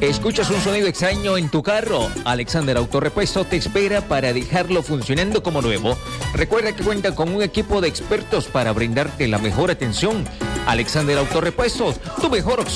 ¿Escuchas un sonido extraño en tu carro? Alexander Autorepuesto te espera para dejarlo funcionando como nuevo. Recuerda que cuenta con un equipo de expertos para brindarte la mejor atención. Alexander Autorepuestos, tu mejor opción.